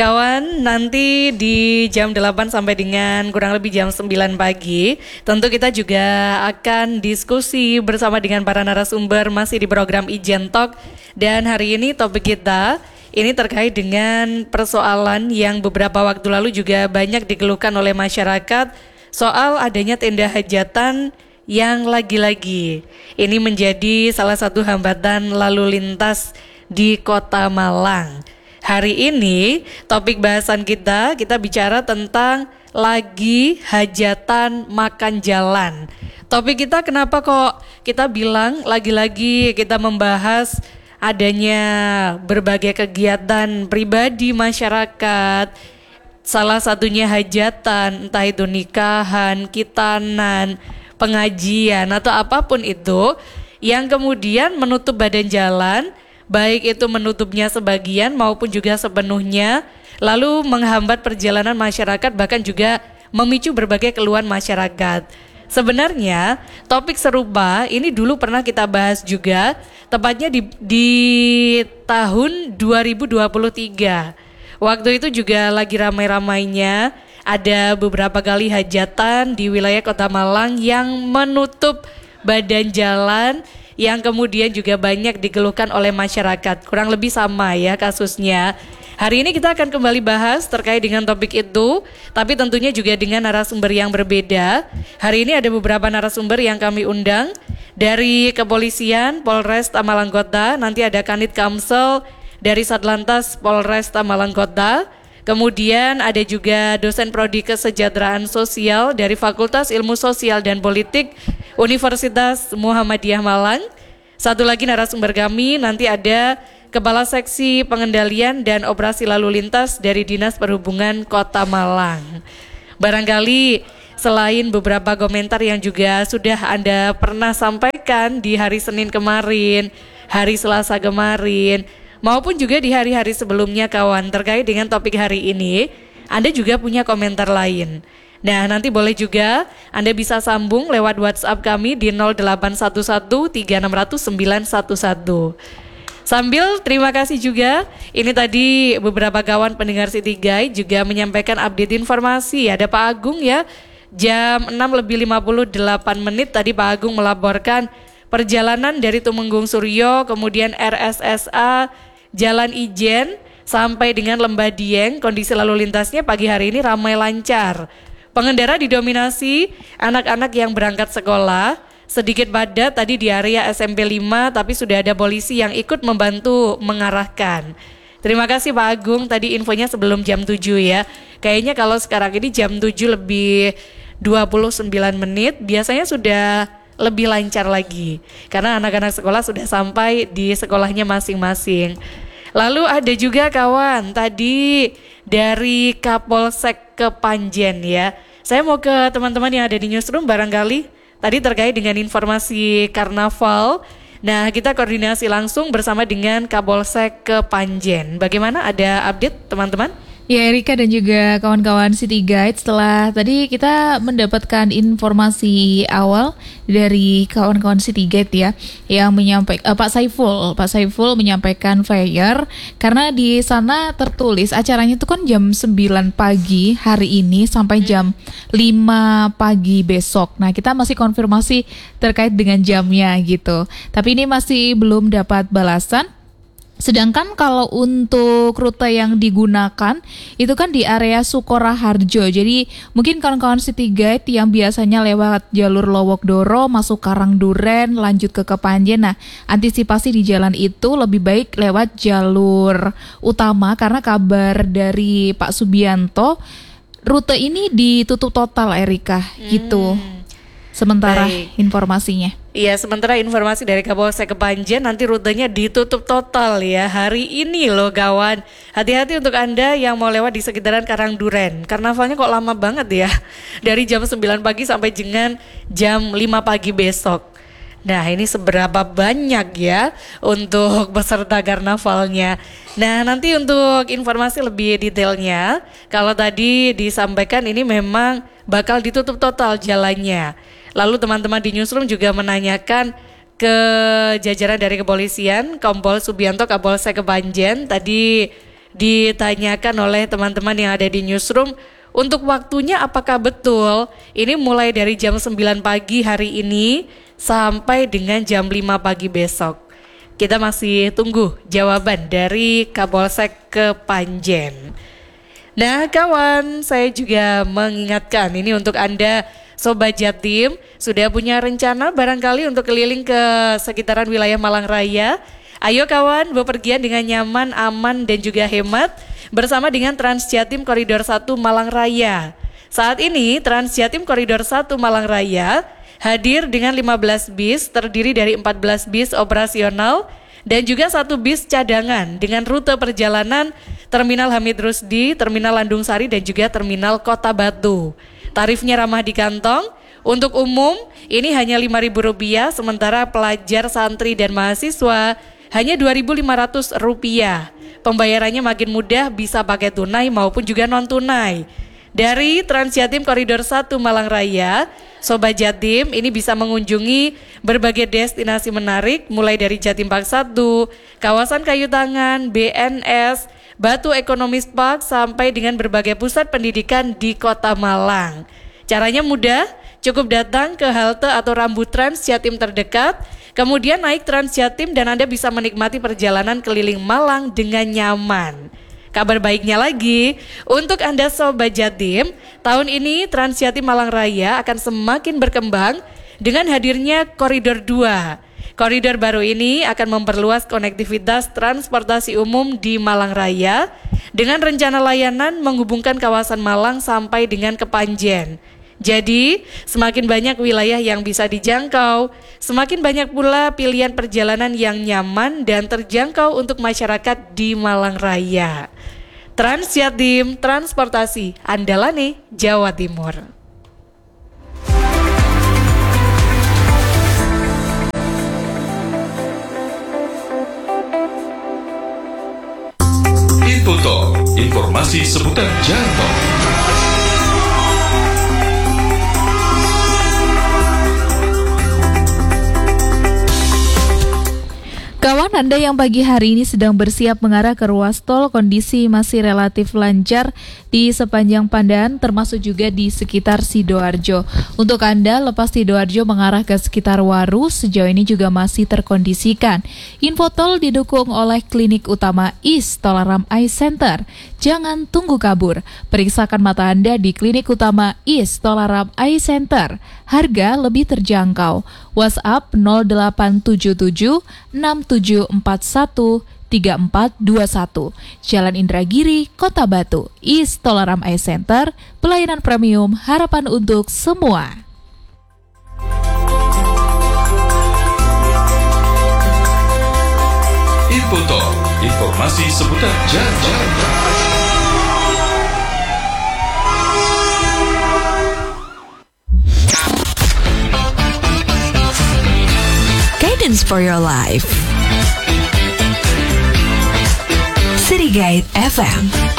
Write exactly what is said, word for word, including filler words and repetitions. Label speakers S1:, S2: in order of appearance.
S1: Kawan, nanti di jam delapan sampai dengan kurang lebih jam sembilan pagi, tentu kita juga akan diskusi bersama dengan para narasumber masih di program Ijen Talk. Dan hari ini topik kita ini terkait dengan persoalan yang beberapa waktu lalu juga banyak dikeluhkan oleh masyarakat soal adanya tenda hajatan yang lagi-lagi ini menjadi salah satu hambatan lalu lintas di Kota Malang. Hari ini topik bahasan kita, kita bicara tentang lagi hajatan makan jalan. Topik kita kenapa kok kita bilang lagi-lagi kita membahas adanya berbagai kegiatan pribadi masyarakat, salah satunya hajatan, entah itu nikahan, khitanan, pengajian atau apapun itu yang kemudian menutup badan jalan, baik itu menutupnya sebagian maupun juga sepenuhnya, lalu menghambat perjalanan masyarakat, bahkan juga memicu berbagai keluhan masyarakat. Sebenarnya topik serupa ini dulu pernah kita bahas juga, tepatnya di, di tahun dua ribu dua puluh tiga. Waktu itu juga lagi ramai-ramainya, ada beberapa kali hajatan di wilayah Kota Malang yang menutup badan jalan, yang kemudian juga banyak dikeluhkan oleh masyarakat. Kurang lebih sama ya kasusnya. Hari ini kita akan kembali bahas terkait dengan topik itu, tapi tentunya juga dengan narasumber yang berbeda. Hari ini ada beberapa narasumber yang kami undang dari Kepolisian Polres Malang Kota, nanti ada Kanit Kamsel dari Satlantas Polres Malang Kota. Kemudian ada juga dosen prodi kesejahteraan sosial dari Fakultas Ilmu Sosial dan Politik Universitas Muhammadiyah Malang. Satu lagi narasumber kami nanti ada Kepala Seksi Pengendalian dan Operasi Lalu Lintas dari Dinas Perhubungan Kota Malang. Barangkali selain beberapa komentar yang juga sudah Anda pernah sampaikan di hari Senin kemarin, hari Selasa kemarin, maupun juga di hari-hari sebelumnya kawan, terkait dengan topik hari ini, Anda juga punya komentar lain. Nah, nanti boleh juga Anda bisa sambung lewat WhatsApp kami di nol delapan satu satu tiga enam nol nol sembilan satu satu. Sambil terima kasih juga, ini tadi beberapa kawan pendengar City Guide juga menyampaikan update informasi. Ada Pak Agung ya, jam enam lebih lima puluh delapan menit tadi Pak Agung melaporkan perjalanan dari Tumenggung Suryo, kemudian R S S A, Jalan Ijen sampai dengan Lembah Dieng. Kondisi lalu lintasnya pagi hari ini ramai lancar. Pengendara didominasi anak-anak yang berangkat sekolah. Sedikit padat tadi di area S M P lima, tapi sudah ada polisi yang ikut membantu mengarahkan. Terima kasih Pak Agung, tadi infonya sebelum jam tujuh ya. Kayaknya kalau sekarang ini jam tujuh lebih dua puluh sembilan menit, biasanya sudah lebih lancar lagi. Karena anak-anak sekolah sudah sampai di sekolahnya masing-masing. Lalu ada juga kawan tadi dari Kapolsek Kepanjen ya. Saya mau ke teman-teman yang ada di newsroom barangkali tadi terkait dengan informasi karnaval. Nah, kita koordinasi langsung bersama dengan Kapolsek Kepanjen. Bagaimana, ada update teman-teman?
S2: Ya Erika dan juga kawan-kawan City Guide, setelah tadi kita mendapatkan informasi awal dari kawan-kawan City Guide ya, yang menyampaikan uh, Pak Saiful, Pak Saiful menyampaikan flyer karena di sana tertulis acaranya itu kan jam sembilan pagi hari ini sampai jam lima pagi besok. Nah, kita masih konfirmasi terkait dengan jamnya gitu. Tapi ini masih belum dapat balasan. Sedangkan kalau untuk rute yang digunakan itu kan di area Sukoraharjo. Jadi mungkin kawan-kawan City Guide yang biasanya lewat jalur Lowokdoro masuk Karangduren lanjut ke Kepanjen. Nah, antisipasi di jalan itu lebih baik lewat jalur utama karena kabar dari Pak Subianto rute ini ditutup total Erika gitu.
S1: Hmm.
S2: Sementara
S1: Baik.
S2: informasinya.
S1: Iya, sementara informasi dari Kapolsek Kepanjen nanti rutenya ditutup total ya hari ini loh kawan. Hati-hati untuk Anda yang mau lewat di sekitaran Karangduren. Karnavalnya kok lama banget ya. Dari jam sembilan pagi sampai dengan jam lima pagi besok. Nah, ini seberapa banyak ya untuk peserta karnavalnya. Nah, nanti untuk informasi lebih detailnya, kalau tadi disampaikan ini memang bakal ditutup total jalannya. Lalu teman-teman di newsroom juga menanyakan ke jajaran dari kepolisian, Kompol Subianto Kapolsek Kepanjen, tadi ditanyakan oleh teman-teman yang ada di newsroom, untuk waktunya apakah betul ini mulai dari jam sembilan pagi hari ini sampai dengan jam lima pagi besok? Kita masih tunggu jawaban dari Kapolsek Kepanjen. Nah kawan, saya juga mengingatkan ini untuk Anda Sobat Jatim, sudah punya rencana barangkali untuk keliling ke sekitaran wilayah Malang Raya? Ayo kawan, bepergian dengan nyaman, aman dan juga hemat bersama dengan Trans Jatim Koridor satu Malang Raya. Saat ini Trans Jatim Koridor satu Malang Raya hadir dengan lima belas bis terdiri dari empat belas bis operasional dan juga satu bis cadangan dengan rute perjalanan Terminal Hamid Rusdi, Terminal Landung Sari dan juga Terminal Kota Batu. Tarifnya ramah di kantong. Untuk umum ini hanya lima ribu rupiah, sementara pelajar, santri dan mahasiswa hanya dua ribu lima ratus rupiah. Pembayarannya makin mudah, bisa pakai tunai maupun juga non tunai. Dari Trans Jatim Koridor satu Malang Raya, Sobat Jatim ini bisa mengunjungi berbagai destinasi menarik mulai dari Jatim Park satu, kawasan Kayu Tangan, B N S, Batu Economics Park sampai dengan berbagai pusat pendidikan di Kota Malang. Caranya mudah, cukup datang ke halte atau rambu Trans Jatim terdekat, kemudian naik Trans Jatim dan Anda bisa menikmati perjalanan keliling Malang dengan nyaman. Kabar baiknya lagi, untuk Anda Sobat Jatim, tahun ini Trans Jatim Malang Raya akan semakin berkembang dengan hadirnya Koridor dua. Koridor baru ini akan memperluas konektivitas transportasi umum di Malang Raya dengan rencana layanan menghubungkan kawasan Malang sampai dengan Kepanjen. Jadi, semakin banyak wilayah yang bisa dijangkau, semakin banyak pula pilihan perjalanan yang nyaman dan terjangkau untuk masyarakat di Malang Raya. Trans Jatim, transportasi andalane Jawa Timur.
S3: Info Talk, informasi seputar Jalan Tol.
S2: Kawan Anda yang pagi hari ini sedang bersiap mengarah ke ruas tol, kondisi masih relatif lancar di sepanjang Pandaan termasuk juga di sekitar Sidoarjo. Untuk Anda lepas Sidoarjo mengarah ke sekitar Waru sejauh ini juga masih terkondisikan. Info tol didukung oleh Klinik Utama East Tolaram Eye Center. Jangan tunggu kabur, periksakan mata Anda di Klinik Utama East Tolaram Eye Center. Harga lebih terjangkau. WhatsApp nol delapan tujuh tujuh enam tujuh empat satu tiga empat dua satu. Jalan Indragiri, Kota Batu. East Tolaram Eye Center, pelayanan premium, harapan untuk semua.
S3: Info Talk, informasi seputar jalan-jalan.
S4: Guidance for your life. City Guide F M.